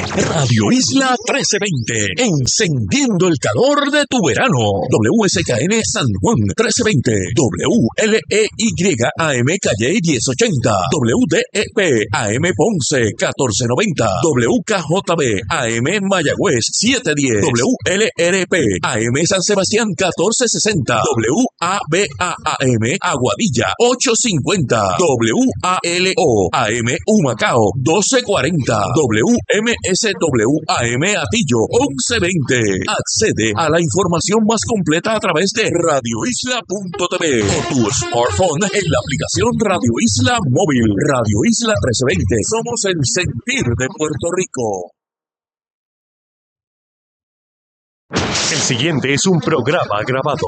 Radio Isla 1320, encendiendo el calor de tu verano. WSKN San Juan 1320, WLEY AM Calle 1080, WDEP AM Ponce 1490, WKJB AM Mayagüez 710, WLRP AM San Sebastián 1460, WABA-AM Aguadilla 850, WALO AM Humacao 1240, WMSW-AM Atillo 1120. Accede a la información más completa a través de radioisla.tv o tu smartphone en la aplicación Radio Isla Móvil. Radio Isla 1320. Somos el sentir de Puerto Rico. El siguiente es un programa grabado.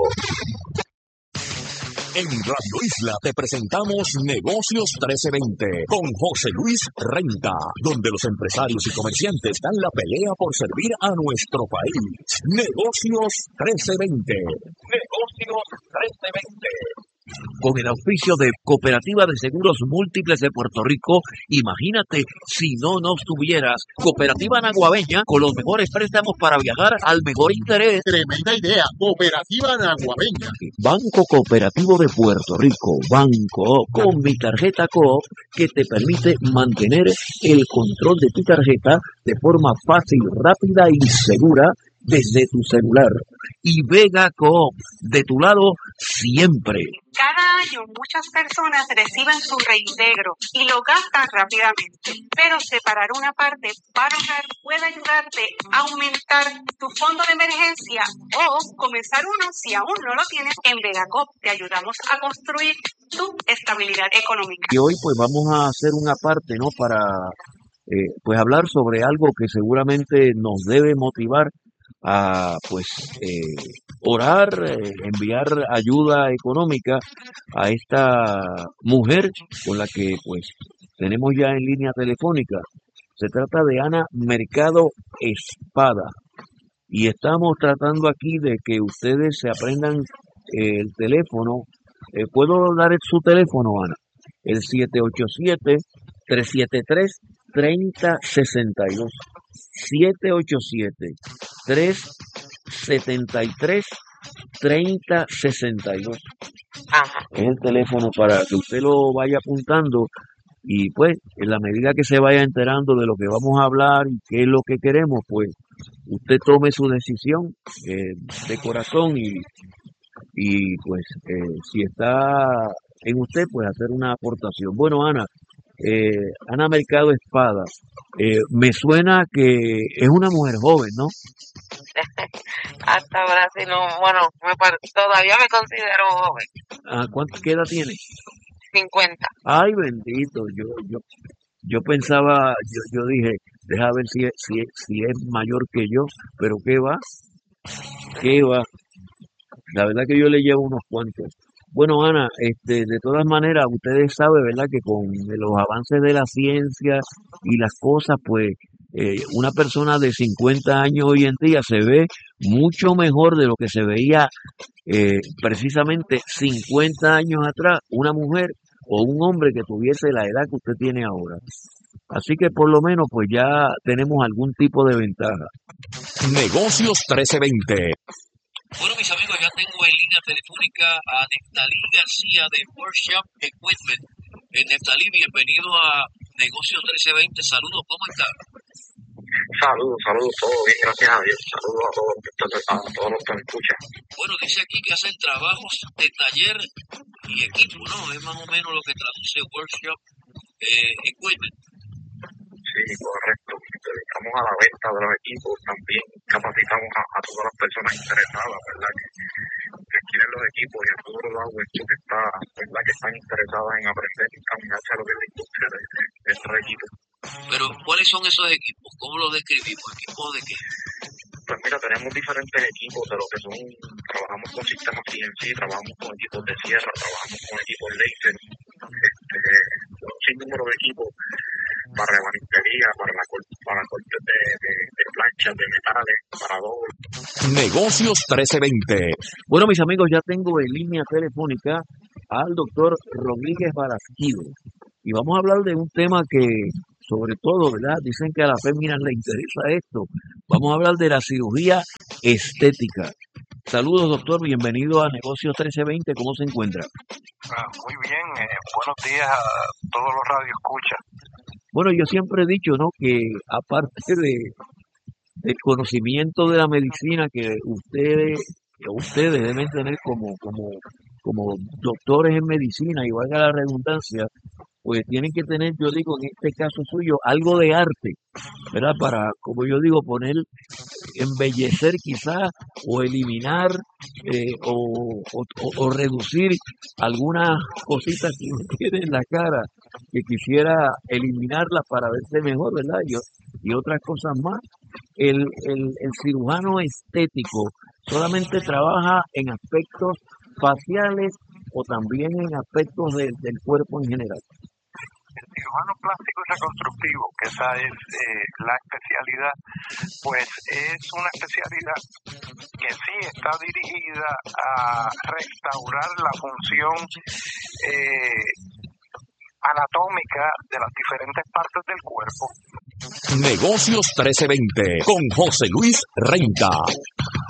En Radio Isla te presentamos Negocios 1320 con José Luis Renta, donde los empresarios y comerciantes dan la pelea por servir a nuestro país. Negocios 1320. Negocios 1320. Con el auspicio de Cooperativa de Seguros Múltiples de Puerto Rico, imagínate si no nos tuvieras. Cooperativa Naguabeña, con los mejores préstamos para viajar al mejor interés. Tremenda idea, Cooperativa Naguabeña. Banco Cooperativo de Puerto Rico, Banco, con mi tarjeta Coop, que te permite mantener el control de tu tarjeta de forma fácil, rápida y segura desde tu celular. Y Vega Coop, de tu lado siempre. Cada año muchas personas reciben su reintegro y lo gastan rápidamente, pero separar una parte para ahorrar puede ayudarte a aumentar tu fondo de emergencia o comenzar uno si aún no lo tienes. En Vegacop te ayudamos a construir tu estabilidad económica. Y hoy pues vamos a hacer una parte, ¿no? Para pues hablar sobre algo que seguramente nos debe motivar a pues orar, enviar ayuda económica a esta mujer con la que pues tenemos ya en línea telefónica. Se trata de Ana Mercado Espada y estamos tratando aquí de que ustedes se aprendan el teléfono. ¿Puedo dar su teléfono, Ana? El 787-373-3062. 787-373-3062. Es el teléfono para que usted lo vaya apuntando y pues en la medida que se vaya enterando de lo que vamos a hablar y qué es lo que queremos, pues usted tome su decisión de corazón y pues si está en usted, pues hacer una aportación. Bueno, Ana, Ana Mercado Espada, me suena que es una mujer joven, ¿no? Hasta ahora sí, no, bueno, todavía me considero joven. ¿Qué edad tiene? 50. Ay, bendito, yo pensaba, yo dije, deja ver si es mayor que yo, pero ¿qué va? La verdad que yo le llevo unos cuantos. Bueno, Ana, de todas maneras, ustedes saben, ¿verdad?, que con los avances de la ciencia y las cosas, pues, una persona de 50 años hoy en día se ve mucho mejor de lo que se veía precisamente 50 años atrás, una mujer o un hombre que tuviese la edad que usted tiene ahora. Así que por lo menos, pues ya tenemos algún tipo de ventaja. Negocios 1320. Bueno, mis amigos, ya tengo en línea telefónica a Neftalí García de Workshop Equipment. Neftalí, bienvenido a Negocios 1320. Saludos, ¿cómo está? Saludos, todo bien, gracias a Dios. Saludos a todos los que me escuchan. Bueno, dice aquí que hacen trabajos de taller y equipo, ¿no? Es más o menos lo que traduce Workshop Equipment. Sí, correcto. Nos dedicamos a la venta de los equipos, también capacitamos a todas las personas interesadas, ¿verdad? Que quieren los equipos y a todos los ¿verdad? Que están interesadas en aprender y caminarse a lo que es la industria de estos equipos. Pero, ¿cuáles son esos equipos? ¿Cómo los describimos? ¿Equipos de qué? Pues mira, tenemos diferentes equipos de lo que son, trabajamos con sistemas CNC, trabajamos con equipos de sierra, trabajamos con equipos laser, un sinnúmero de equipos para ebanistería, para cortes de planchas, de metales, para doble. Negocios 1320. Bueno, mis amigos, ya tengo en línea telefónica al doctor Rodríguez Barasquido y vamos a hablar de un tema que sobre todo, ¿verdad? Dicen que a las féminas le interesa esto. Vamos a hablar de la cirugía estética. Saludos, doctor, bienvenido a Negocios 1320, ¿cómo se encuentra? Muy bien, buenos días a todos los radioescuchas. Bueno, yo siempre he dicho, ¿no?, que aparte del conocimiento de la medicina que ustedes deben tener como doctores en medicina, y valga la redundancia, pues tienen que tener, yo digo, en este caso suyo, algo de arte, ¿verdad? Para, como yo digo, embellecer quizás, o eliminar, o reducir algunas cositas que uno tiene en la cara, que quisiera eliminarlas para verse mejor, ¿verdad? Y otras cosas más. El cirujano estético solamente trabaja en aspectos faciales o también en aspectos del cuerpo en general. El cirujano plástico y reconstructivo, que esa es la especialidad, pues es una especialidad que sí está dirigida a restaurar la función anatómica de las diferentes partes del cuerpo. Negocios 1320 con José Luis Renta.